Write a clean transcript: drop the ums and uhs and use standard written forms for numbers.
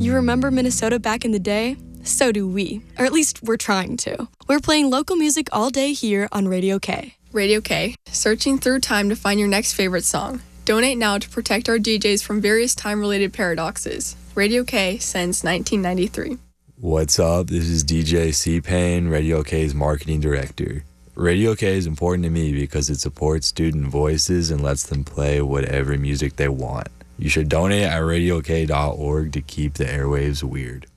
You remember Minnesota back in the day? So do we. Or at least we're trying to. We're playing local music all day here on Radio K. Radio K, searching through time to find your next favorite song. Donate now to protect our DJs from various time-related paradoxes. Radio K since 1993. What's up? This is DJ C-Pain, Radio K's marketing director. Radio K is important to me because it supports student voices and lets them play whatever music they want. You should donate at radiok.org to keep the airwaves weird.